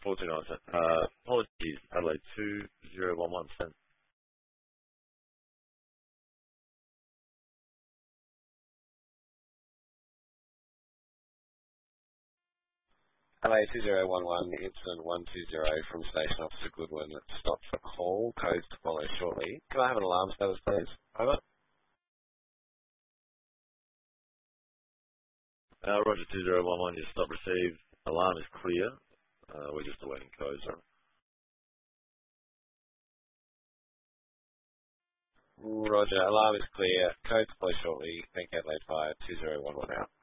429 cent. Apologies, Adelaide 2011 cent. Adelaide 2011, incident 120 from Station Officer Goodwin. Stop for call. Codes to follow shortly. Can I have an alarm status, please? Over. Roger 2011, your stop received. Alarm is clear. We're just awaiting codes. Roger, alarm is clear. Codes to follow shortly. Thank you, Adelaide Fire 2011 out.